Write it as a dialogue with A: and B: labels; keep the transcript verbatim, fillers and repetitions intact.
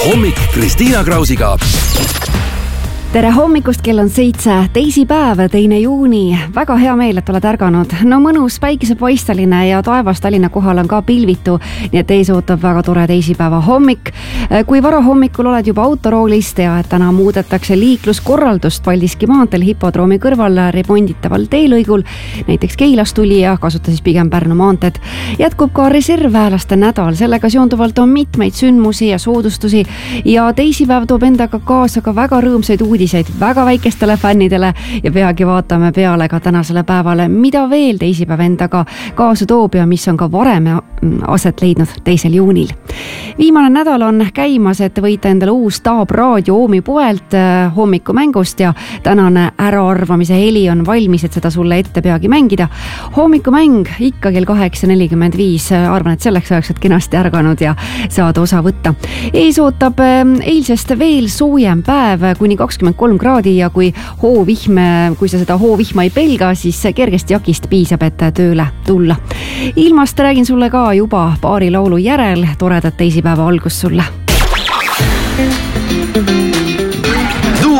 A: hommik Kristiina Krausiga.
B: Tere hommikust, kell on seitse, teisipäev, teine juuni. Väga hea meel, et oled ärganud. No mõnus päikesepaisteline ja taevas Tallinna kohal on ka pilvitu, nii et ees ootab väga tore teisipäeva hommik. Kui varahommikul oled juba autoroolist ja et täna muudetakse liikluskorraldust Paldiski maanteel hipodroomi kõrval remonditaval teelõigul, näiteks Keilast tuli ja kasuta siis pigem Pärnu maanteed. Jätkub ka reservväelaste nädal, sellega seonduvalt on mitmeid sündmusi ja soodustusi ja teisipäev toob endaga kaasa ka väga rõõmsaid uudiseid väga väikestele fännidele ja peagi vaatame peale ka tänasele päevale, mida veel teisipäev endaga kaasa toob ja mis on ka varem aset leidnud teisel juunil. Viimane nädal on käimas, et võita endale uus Taab raadio Oomi poelt hommikumängust ja tänane äraarvamise heli on valmis, et seda sulle ette peagi mängida. Hommikumäng ikka kell kaheksa nelikümmend viis, arvan, et selleks ajaks oled kenasti ärganud ja saad osa võtta. Ees ootab eilsest veel soojem päev kuni kakskümmend kolm kraadi ja kui hoovihm, kui sa seda hoovihma ei pelga, siis kergesti jakist piisab, et tööle tulla. Ilmast räägin sulle ka juba paari laulu järel, toredat teisipäeva algust sulle.